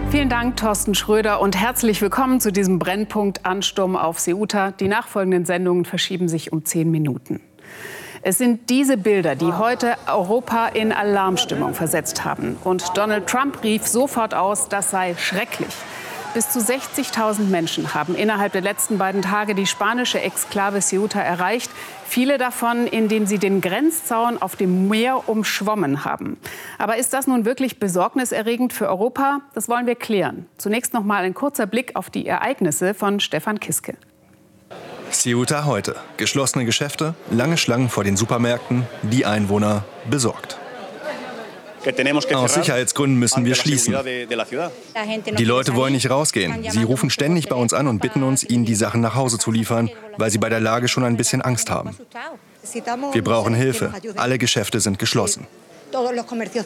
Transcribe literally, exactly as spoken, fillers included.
Vielen Dank, Thorsten Schröder, und herzlich willkommen zu diesem Brennpunkt Ansturm auf Ceuta. Die nachfolgenden Sendungen verschieben sich um zehn Minuten. Es sind diese Bilder, die heute Europa in Alarmstimmung versetzt haben. Und Donald Trump rief sofort aus, das sei schrecklich. Bis zu sechzigtausend Menschen haben innerhalb der letzten beiden Tage die spanische Exklave Ceuta erreicht. Viele davon, indem sie den Grenzzaun auf dem Meer umschwommen haben. Aber ist das nun wirklich besorgniserregend für Europa? Das wollen wir klären. Zunächst noch mal ein kurzer Blick auf die Ereignisse von Stefan Kiske. Ceuta heute. Geschlossene Geschäfte, lange Schlangen vor den Supermärkten, die Einwohner besorgt. Aus Sicherheitsgründen müssen wir schließen. Die Leute wollen nicht rausgehen. Sie rufen ständig bei uns an und bitten uns, ihnen die Sachen nach Hause zu liefern, weil sie bei der Lage schon ein bisschen Angst haben. Wir brauchen Hilfe. Alle Geschäfte sind geschlossen.